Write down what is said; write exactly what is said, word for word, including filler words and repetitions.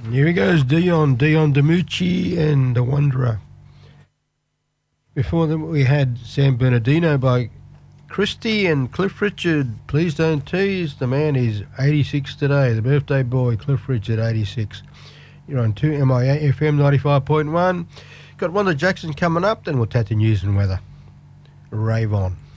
Here he goes, Dion, Dion DiMucci and The Wanderer. Before them we had San Bernardino by Christie and Cliff Richard. Please don't tease. The man is eighty-six today. The birthday boy, Cliff Richard, eighty-six. You're on two M I A F M ninety-five point one. Got Wanda Jackson coming up, then we'll tat the news and weather. Rave on.